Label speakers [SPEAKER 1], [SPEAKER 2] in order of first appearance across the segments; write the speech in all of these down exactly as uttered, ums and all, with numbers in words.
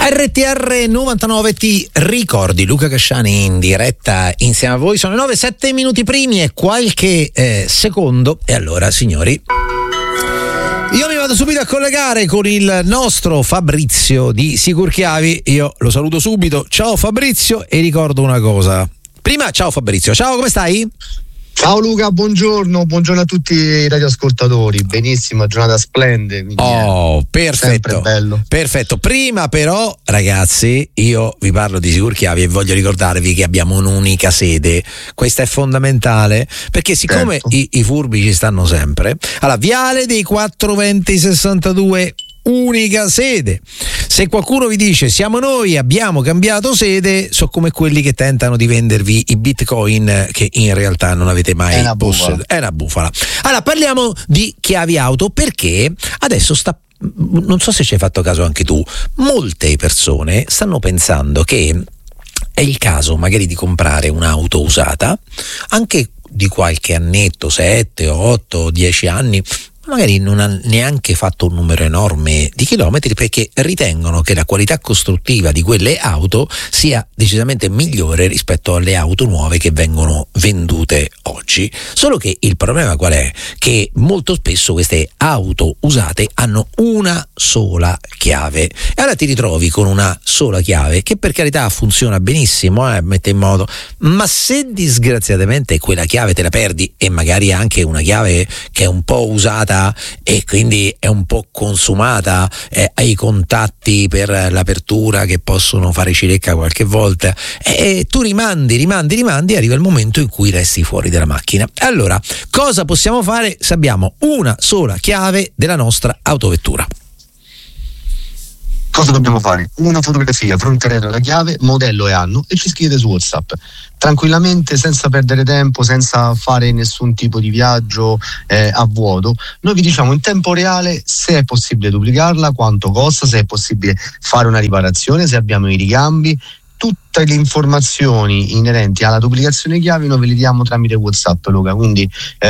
[SPEAKER 1] R T R novantanove ti ricordi, Luca Casciani in diretta insieme a voi. Sono le nove, sette minuti primi e qualche eh, secondo. E allora, signori, io mi vado subito a collegare con il nostro Fabrizio di Sicurchiavi. Io lo saluto subito. Ciao Fabrizio, e ricordo una cosa. Prima, ciao Fabrizio, ciao, come stai?
[SPEAKER 2] Ciao Luca, buongiorno, buongiorno a tutti i radioascoltatori. Benissimo, giornata splendida.
[SPEAKER 1] Oh, perfetto.
[SPEAKER 2] Bello.
[SPEAKER 1] Perfetto. Prima però, ragazzi, io vi parlo di Sicurchiavi e voglio ricordarvi che abbiamo un'unica sede. Questa è fondamentale, perché siccome
[SPEAKER 2] certo.
[SPEAKER 1] i, i furbi ci stanno sempre. Allora, Viale dei quattro venti sessantadue, unica sede. Se qualcuno vi dice siamo noi, abbiamo cambiato sede, so come quelli che tentano di vendervi i bitcoin che in realtà non avete mai posseduto. È una bufala. Allora, parliamo di chiavi auto, perché adesso sta, non so se ci hai fatto caso anche tu, molte persone stanno pensando che è il caso magari di comprare un'auto usata, anche di qualche annetto, sette, otto, dieci anni, magari non ha neanche fatto un numero enorme di chilometri, perché ritengono che la qualità costruttiva di quelle auto sia decisamente migliore rispetto alle auto nuove che vengono vendute oggi. Solo che il problema qual è? Che molto spesso queste auto usate hanno una sola chiave, e allora ti ritrovi con una sola chiave che per carità funziona benissimo, eh, mette in modo, ma se disgraziatamente quella chiave te la perdi, e magari anche una chiave che è un po' usata e quindi è un po' consumata, eh, hai contatti per l'apertura che possono fare cilecca qualche volta, e tu rimandi, rimandi, rimandi, e arriva il momento in cui resti fuori dalla macchina. Allora, cosa possiamo fare se abbiamo una sola chiave della nostra autovettura?
[SPEAKER 2] Cosa dobbiamo fare? Una fotografia fronte della chiave, modello e anno, e ci scrivete su WhatsApp tranquillamente, senza perdere tempo, senza fare nessun tipo di viaggio eh, a vuoto. Noi vi diciamo in tempo reale se è possibile duplicarla, quanto costa, se è possibile fare una riparazione, se abbiamo i ricambi. Tutte le informazioni inerenti alla duplicazione chiavi noi ve le diamo tramite WhatsApp, Luca, quindi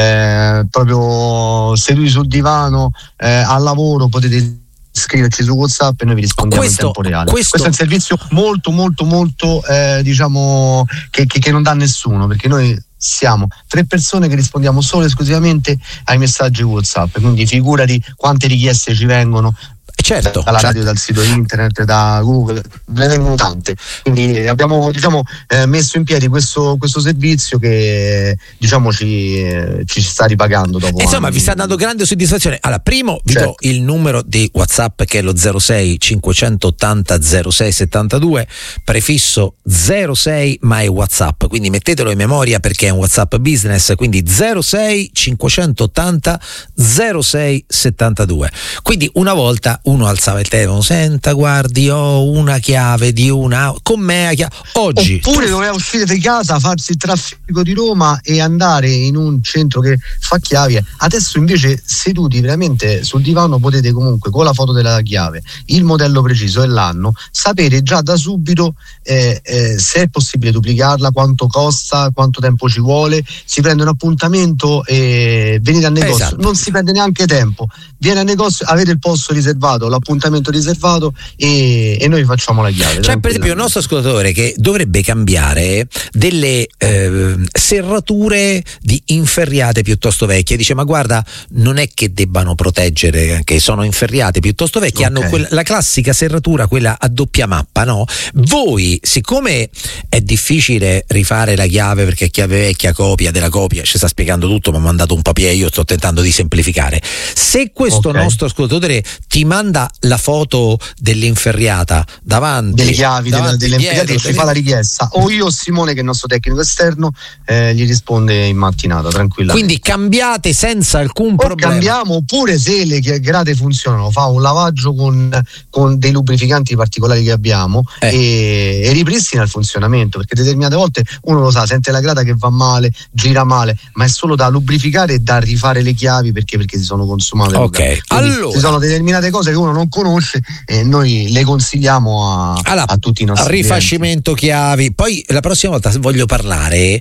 [SPEAKER 2] eh, proprio seduti sul divano, eh, al lavoro, potete scriverci su WhatsApp e noi vi rispondiamo questo, in tempo reale. Questo... questo è un servizio molto molto molto eh, diciamo che, che, che non dà nessuno, perché noi siamo tre persone che rispondiamo solo e esclusivamente ai messaggi WhatsApp, quindi figurati quante richieste ci vengono.
[SPEAKER 1] Certo,
[SPEAKER 2] dalla
[SPEAKER 1] certo.
[SPEAKER 2] radio, dal sito internet, da Google, ne vengono tante. Quindi abbiamo diciamo eh, messo in piedi questo, questo servizio che diciamo ci, eh, ci sta ripagando dopo.
[SPEAKER 1] Insomma,
[SPEAKER 2] anni.
[SPEAKER 1] Vi sta dando grande soddisfazione. Allora, primo vi
[SPEAKER 2] certo.
[SPEAKER 1] do il numero di WhatsApp, che è lo zero sei cinquecentottanta zero sei settantadue, prefisso zero sei, ma è WhatsApp, quindi mettetelo in memoria perché è un WhatsApp business, quindi zero sei cinquecentottanta zero sei settantadue. Quindi una volta uno alzava il telefono, senta, guardi, ho una chiave di una, con me a chiave. Oggi
[SPEAKER 2] oppure doveva uscire di casa, farsi il traffico di Roma e andare in un centro che fa chiavi. Adesso invece seduti veramente sul divano potete comunque, con la foto della chiave, il modello preciso e l'anno, sapere già da subito eh, eh, se è possibile duplicarla, quanto costa, quanto tempo ci vuole. Si prende un appuntamento e venite al negozio,
[SPEAKER 1] esatto.
[SPEAKER 2] Non si perde neanche tempo, viene al negozio, avete il posto riservato, l'appuntamento riservato e, e noi facciamo la chiave.
[SPEAKER 1] C'è per esempio il nostro ascoltatore che dovrebbe cambiare delle eh, serrature di inferriate piuttosto vecchie, dice ma guarda, non è che debbano proteggere, che sono inferriate piuttosto vecchie, okay. Hanno quella, la classica serratura, quella a doppia mappa, no? Voi, siccome è difficile rifare la chiave perché chiave vecchia, copia della copia, ci sta spiegando tutto, mi ha mandato un papier, io sto tentando di semplificare. Se questo okay. nostro ascoltatore ti manda la foto dell'inferriata davanti,
[SPEAKER 2] delle chiavi, davanti, delle, delle inferriate, ci fa la richiesta, o io o Simone, che è il nostro tecnico esterno, eh, gli risponde in mattinata tranquillamente.
[SPEAKER 1] Quindi cambiate senza alcun
[SPEAKER 2] o
[SPEAKER 1] problema.
[SPEAKER 2] Cambiamo, oppure se le grate funzionano, fa un lavaggio con, con dei lubrificanti particolari che abbiamo eh. e, e ripristina il funzionamento, perché determinate volte uno lo sa, sente la grata che va male, gira male, ma è solo da lubrificare e da rifare le chiavi perché, perché si sono consumate.
[SPEAKER 1] Ok, allora
[SPEAKER 2] ci sono determinate cose che uno non conosce e noi le consigliamo a,
[SPEAKER 1] allora,
[SPEAKER 2] a tutti i nostri
[SPEAKER 1] rifacimento
[SPEAKER 2] clienti.
[SPEAKER 1] Chiavi. Poi la prossima volta voglio parlare eh,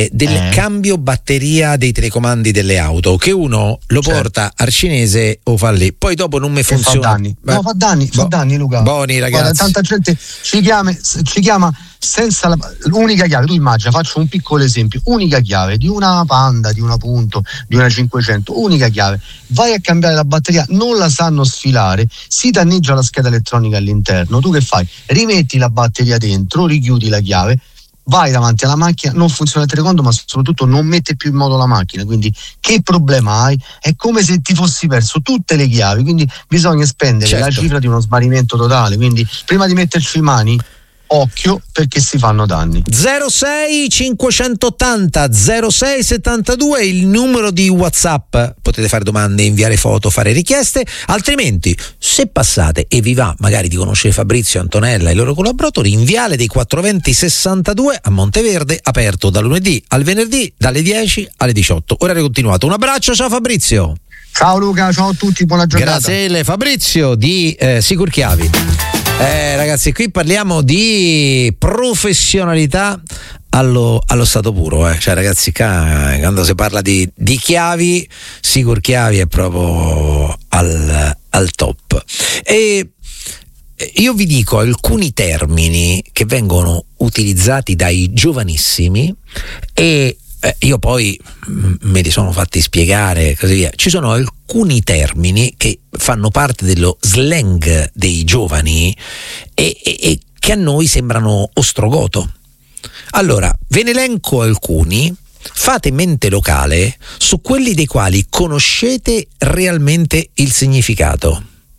[SPEAKER 1] eh, del
[SPEAKER 2] Eh.
[SPEAKER 1] cambio batteria dei telecomandi delle auto, che uno lo
[SPEAKER 2] Certo.
[SPEAKER 1] porta al cinese o fa lì, poi dopo non mi
[SPEAKER 2] Che fa
[SPEAKER 1] funziona.
[SPEAKER 2] danni.
[SPEAKER 1] Beh,
[SPEAKER 2] No, fa danni, fa
[SPEAKER 1] bo-
[SPEAKER 2] danni, Luca.
[SPEAKER 1] Buoni
[SPEAKER 2] Guarda,
[SPEAKER 1] ragazzi.
[SPEAKER 2] tanta gente ci chiama, ci chiama senza la, l'unica chiave. Tu immagina, faccio un piccolo esempio: unica chiave di una Panda, di una Punto, di una cinquecento, unica chiave. Vai a cambiare la batteria, non la sanno sfilare, si danneggia la scheda elettronica all'interno. Tu che fai? Rimetti la batteria dentro, richiudi la chiave, vai davanti alla macchina, non funziona il telecomando, ma soprattutto non mette più in moto la macchina. Quindi che problema hai? È come se ti fossi perso tutte le chiavi, quindi bisogna spendere
[SPEAKER 1] Certo.
[SPEAKER 2] la cifra di uno smarrimento totale. Quindi prima di metterci le mani, occhio, perché si fanno danni.
[SPEAKER 1] zero sei cinquecentottanta zero sei settantadue il numero di WhatsApp, potete fare domande, inviare foto, fare richieste, altrimenti se passate e vi va magari di conoscere Fabrizio, Antonella e i loro collaboratori, in Viale dei quattrocentoventi sessantadue a Monteverde, aperto dal lunedì al venerdì dalle dieci alle diciotto, orario continuato. Un abbraccio, ciao Fabrizio.
[SPEAKER 2] Ciao Luca, ciao a tutti, buona giornata.
[SPEAKER 1] Grazie mille Fabrizio di eh, Sicurchiavi. Eh, ragazzi, qui parliamo di professionalità allo, allo stato puro, eh. Cioè ragazzi, qua, quando si parla di, di chiavi, Sicurchiavi è proprio al, al top. E io vi dico alcuni termini che vengono utilizzati dai giovanissimi e Eh, io poi m- me li sono fatti spiegare e così via. Ci sono alcuni termini che fanno parte dello slang dei giovani e, e, e che a noi sembrano ostrogoto. Allora, ve ne elenco alcuni, fate mente locale su quelli dei quali conoscete realmente il significato.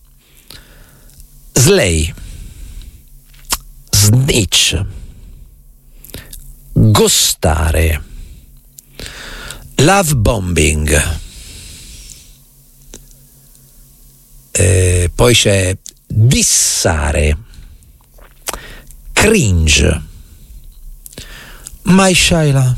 [SPEAKER 1] Slay, snitch, ghostare, love bombing, eh, poi c'è dissare, cringe, my Shaila,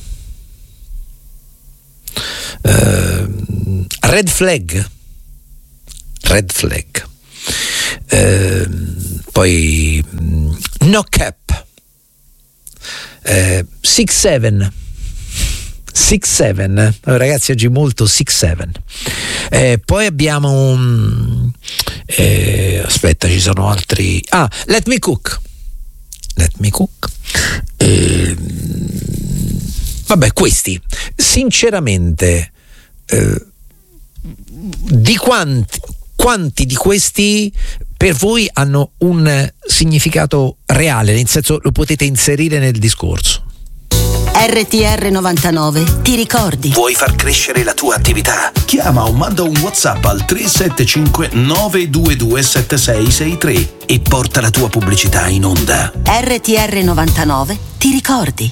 [SPEAKER 1] eh, red flag, red flag, eh, poi no cap, eh, six seven. six seven, ragazzi, oggi molto six seven. Eh, poi abbiamo un eh, aspetta, ci sono altri. Ah, let me cook. Let me cook. Eh, vabbè, questi sinceramente eh, di quanti quanti di questi per voi hanno un significato reale, nel senso lo potete inserire nel discorso?
[SPEAKER 3] R T R novantanove, ti ricordi?
[SPEAKER 4] Vuoi far crescere la tua attività? Chiama o manda un WhatsApp al tre sette cinque nove due due sette sei sei tre e porta la tua pubblicità in onda.
[SPEAKER 3] R T R novantanove, ti ricordi?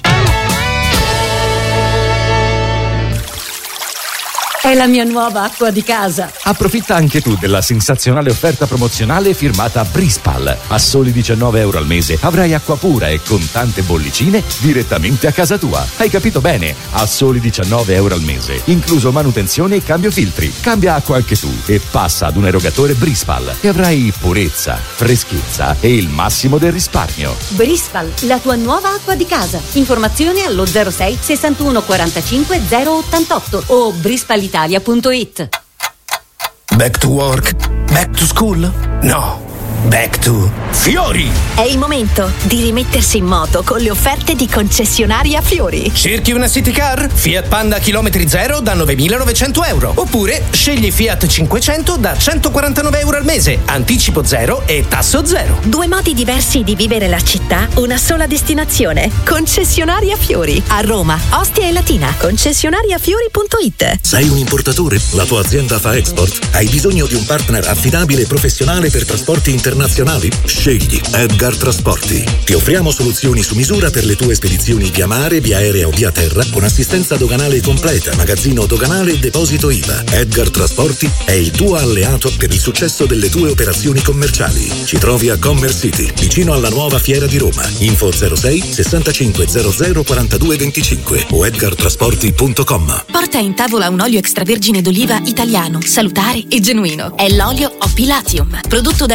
[SPEAKER 5] È la mia nuova acqua di casa.
[SPEAKER 6] Approfitta anche tu della sensazionale offerta promozionale firmata Brispal. A soli diciannove euro al mese avrai acqua pura e con tante bollicine direttamente a casa tua. Hai capito bene? A soli diciannove euro al mese, incluso manutenzione e cambio filtri. Cambia acqua anche tu e passa ad un erogatore Brispal e avrai purezza, freschezza e il massimo del risparmio.
[SPEAKER 5] Brispal, la tua nuova acqua di casa. Informazioni allo zero sei sessantuno quarantacinque zero ottantotto o brispalitalia punto it.
[SPEAKER 4] Back to work? Back to school? No. Back to Fiori!
[SPEAKER 7] È il momento di rimettersi in moto con le offerte di concessionaria Fiori.
[SPEAKER 8] Cerchi una city car? Fiat Panda chilometri zero da novemilanovecento euro. Oppure scegli Fiat cinquecento da centoquarantanove euro al mese, anticipo zero e tasso zero.
[SPEAKER 7] Due modi diversi di vivere la città, una sola destinazione. Concessionaria Fiori. A Roma, Ostia e Latina. concessionaria fiori punto it.
[SPEAKER 9] Sei un importatore? La tua azienda fa export? Hai bisogno di un partner affidabile e professionale per trasporti internazionali? Scegli Edgar Trasporti. Ti offriamo soluzioni su misura per le tue spedizioni via mare, via aerea o via terra, con assistenza doganale completa, magazzino doganale e deposito I V A. Edgar Trasporti è il tuo alleato per il successo delle tue operazioni commerciali. Ci trovi a Commerce City, vicino alla nuova fiera di Roma. Info zero sei sessantacinque zero zero quarantadue venticinque o edgar trasporti punto com.
[SPEAKER 10] Porta in tavola un olio extravergine d'oliva italiano, salutare e genuino. È l'olio Opilatium, prodotto dagli uliveti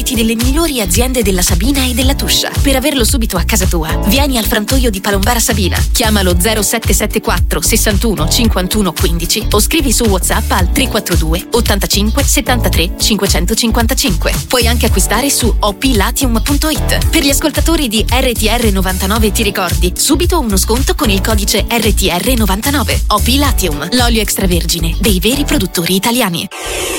[SPEAKER 7] prodotti delle migliori aziende della Sabina e della Tuscia. Per averlo subito a casa tua, vieni al frantoio di Palombara Sabina. Chiamalo zero sette sette quattro sessantuno cinquantuno quindici o scrivi su WhatsApp al tre quattro due ottantacinque settantatré cinquecentocinquantacinque. Puoi anche acquistare su o p latium punto it. Per gli ascoltatori di R T R novantanove ti ricordi subito uno sconto con il codice R T R novantanove. O P Latium, l'olio extravergine dei veri produttori italiani.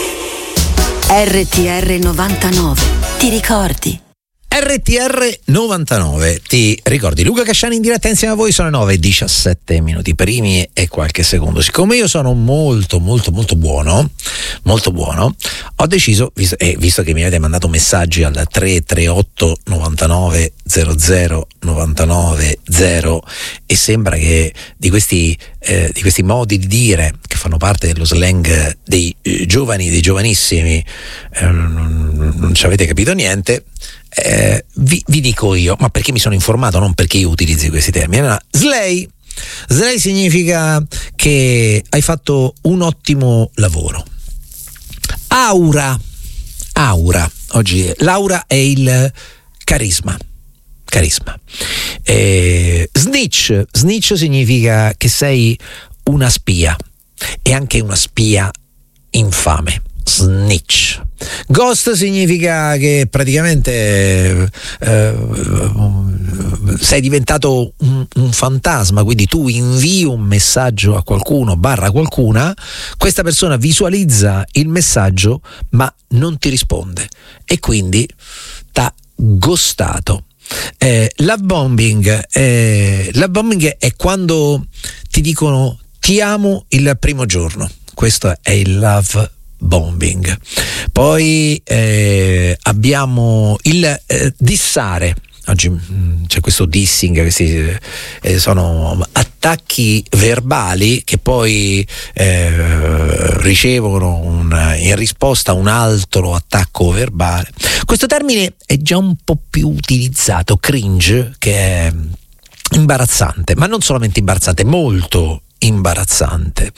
[SPEAKER 3] R T R novantanove, ti ricordi?
[SPEAKER 1] R T R novantanove, ti ricordi? Luca Casciani in diretta insieme a voi, sono le nove e diciassette minuti primi e qualche secondo. Siccome io sono molto molto molto buono, molto buono, ho deciso, visto, eh, visto che mi avete mandato messaggi al tre tre otto novantanove zero zero novantanove zero e sembra che di questi, eh, di questi modi di dire che fanno parte dello slang dei eh, giovani, dei giovanissimi, eh, non, non ci avete capito niente. Eh, vi, vi dico io, ma perché mi sono informato, non perché io utilizzi questi termini. No, slay slay significa che hai fatto un ottimo lavoro. Aura aura oggi l'aura è il carisma carisma eh, snitch snitch significa che sei una spia e anche una spia infame. Snitch. Ghost significa che praticamente eh, sei diventato un, un fantasma, quindi tu invii un messaggio a qualcuno barra qualcuna, questa persona visualizza il messaggio ma non ti risponde e quindi t'ha ghostato. Eh, love bombing eh, love bombing è quando ti dicono ti amo il primo giorno, questo è il love bombing. Poi eh, abbiamo il eh, dissare. Oggi mh, c'è questo dissing, questi eh, sono attacchi verbali che poi eh, ricevono un, in risposta un altro attacco verbale. Questo termine è già un po' più utilizzato, cringe, che è imbarazzante, ma non solamente imbarazzante, molto imbarazzante.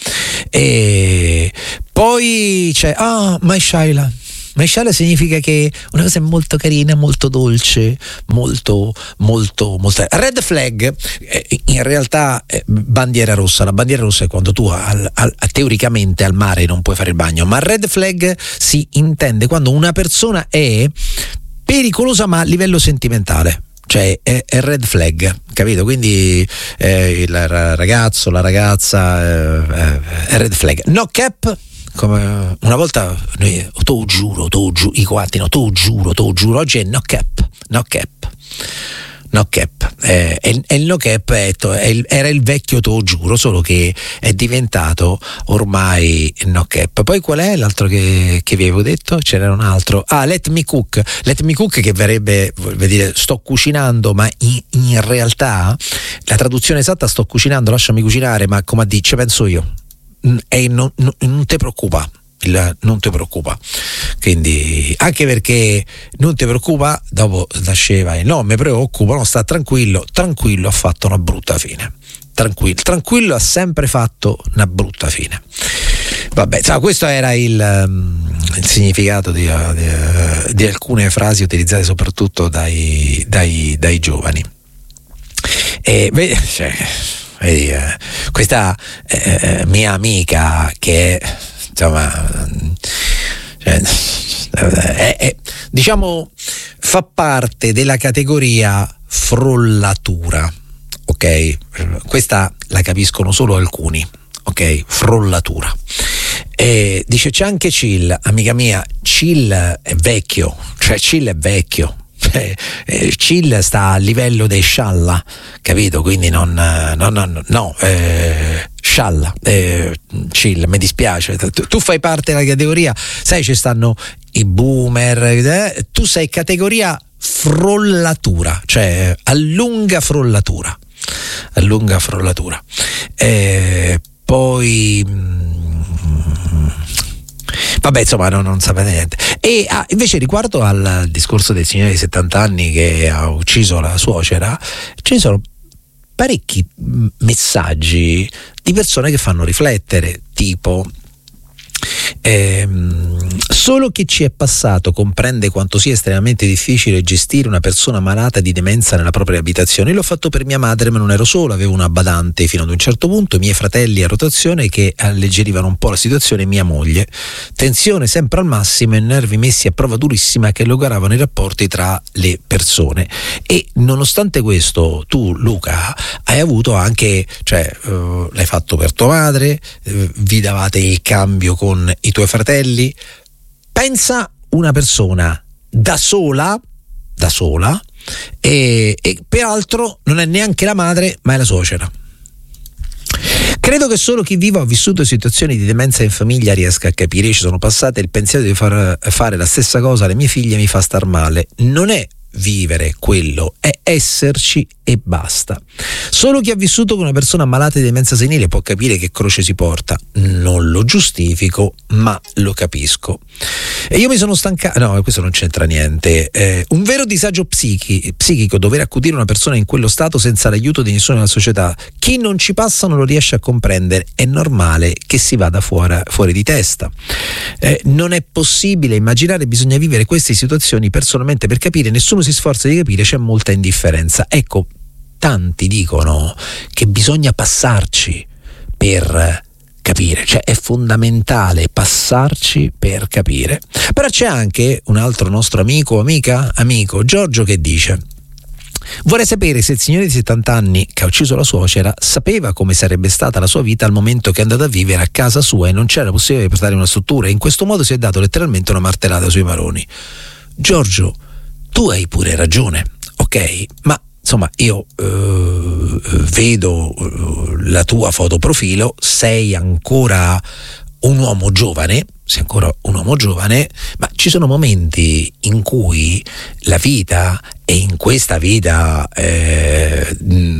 [SPEAKER 1] E poi c'è ah my Shaila my Shaila significa che una cosa è molto carina, molto dolce, molto molto molto red flag. Eh, in realtà eh, bandiera rossa, la bandiera rossa è quando tu al, al, teoricamente al mare non puoi fare il bagno, ma red flag si intende quando una persona è pericolosa ma a livello sentimentale, cioè è, è red flag, capito? Quindi eh, il ragazzo, la ragazza eh, è red flag. No cap, come una volta noi, tu giuro, tu giuro, i quattro, no, tu giuro, tu giuro, oggi è no cap, no cap. No cap, eh, è, è il no cap è, è il, era il vecchio to giuro, solo che è diventato ormai no cap. Poi qual è l'altro che, che vi avevo detto? Ce n'era un altro. Ah, let me cook. Let me cook, che verrebbe, vuol dire sto cucinando, ma in, in realtà la traduzione esatta sto cucinando, lasciami cucinare, ma come dice penso io. E non, non, non te preoccupa. Il non ti preoccupa, quindi anche perché non ti preoccupa dopo nasceva e no mi preoccupa, no, sta tranquillo, tranquillo ha fatto una brutta fine, tranquillo, tranquillo ha sempre fatto una brutta fine. Vabbè, so, questo era il, um, il significato di, di, di alcune frasi utilizzate soprattutto dai, dai, dai giovani. E vedi, cioè, vedi eh, questa eh, mia amica che è, insomma, cioè, è, è, diciamo fa parte della categoria frollatura, ok? Questa la capiscono solo alcuni, ok? Frollatura. E dice c'è anche Chill, amica mia, Chill è vecchio, cioè Chill è vecchio. Eh, eh, Chill sta a livello dei scialla, capito? Quindi non no no no, no eh, scialla eh, Chill, mi dispiace, tu, tu fai parte della categoria, sai, ci stanno i boomer, eh, tu sei categoria frollatura, cioè allunga frollatura, allunga frollatura. Eh, poi vabbè, insomma, no, non sapete niente. E ah, invece riguardo al discorso del signore di settanta anni che ha ucciso la suocera, ci sono parecchi messaggi di persone che fanno riflettere, tipo Ehm, solo chi ci è passato comprende quanto sia estremamente difficile gestire una persona malata di demenza nella propria abitazione. Io l'ho fatto per mia madre, ma non ero solo, avevo una badante fino ad un certo punto, i miei fratelli a rotazione che alleggerivano un po' la situazione, mia moglie. Tensione sempre al massimo e nervi messi a prova durissima che logoravano i rapporti tra le persone. E nonostante questo, tu Luca hai avuto anche, cioè uh, l'hai fatto per tua madre, uh, vi davate il cambio con i tuoi fratelli. Pensa una persona da sola, da sola, e, e peraltro non è neanche la madre, ma è la suocera. Credo che solo chi vive o ha vissuto situazioni di demenza in famiglia riesca a capire. Ci sono passate, il pensiero di far fare la stessa cosa alle mie figlie mi fa star male. Non è vivere quello, è esserci e basta. Solo chi ha vissuto con una persona malata di demenza senile può capire che croce si porta. Non lo giustifico, ma lo capisco. E io mi sono stancato, no, questo non c'entra niente. Eh, un vero disagio psichi, psichico dover accudire una persona in quello stato senza l'aiuto di nessuno nella società. Chi non ci passa non lo riesce a comprendere. È normale che si vada fuori, fuori di testa. Eh, non è possibile immaginare, bisogna vivere queste situazioni personalmente per capire. Nessuno si sforza di capire, c'è molta indifferenza. Ecco, tanti dicono che bisogna passarci per capire, cioè è fondamentale passarci per capire. Però c'è anche un altro nostro amico, amica, amico, Giorgio, che dice: vorrei sapere se il signore di settanta anni che ha ucciso la suocera sapeva come sarebbe stata la sua vita al momento che è andato a vivere a casa sua e non c'era possibilità di portare una struttura, e in questo modo si è dato letteralmente una martellata sui maroni. Giorgio, tu hai pure ragione, ok? Ma insomma io eh, vedo eh, la tua fotoprofilo, sei ancora un uomo giovane, sei ancora un uomo giovane, ma ci sono momenti in cui la vita, e in questa vita eh,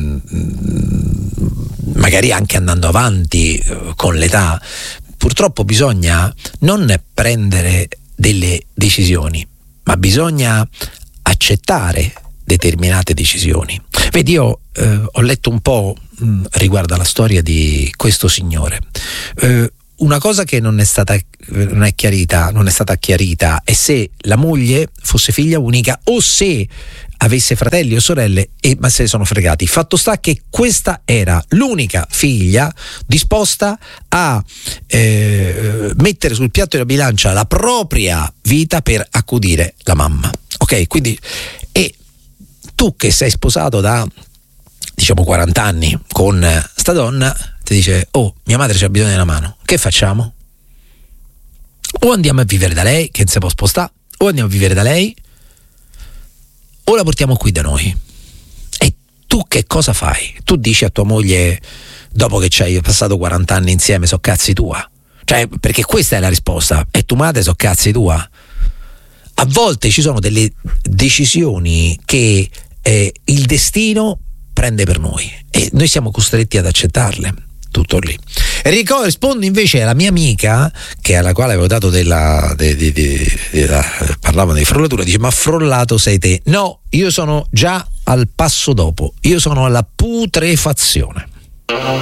[SPEAKER 1] magari anche andando avanti eh, con l'età, purtroppo bisogna non prendere delle decisioni, ma bisogna accettare determinate decisioni. Vedi, io eh, ho letto un po' mh, riguardo alla storia di questo signore. Eh, una cosa che non è stata non è chiarita, non è stata chiarita è se la moglie fosse figlia unica o se avesse fratelli o sorelle, e ma se ne sono fregati. Fatto sta che questa era l'unica figlia disposta a eh, mettere sul piatto della bilancia la propria vita per accudire la mamma. Ok, quindi, e tu che sei sposato da diciamo quaranta anni con sta donna, ti dice: oh, mia madre c'ha bisogno della mano, che facciamo? O andiamo a vivere da lei, che non si può spostare, o andiamo a vivere da lei, o la portiamo qui da noi. E tu che cosa fai? Tu dici a tua moglie, dopo che ci hai passato quaranta anni insieme, so cazzi tua? Cioè, perché questa è la risposta, e tu madre so cazzi tua? A volte ci sono delle decisioni che eh, il destino prende per noi e noi siamo costretti ad accettarle. Tutto lì. Ricordo, rispondo invece alla mia amica, che alla quale avevo dato della, de, de, de, de, de, parlavano di frollatura, dice: ma frollato sei te? No, io sono già al passo dopo, io sono alla putrefazione.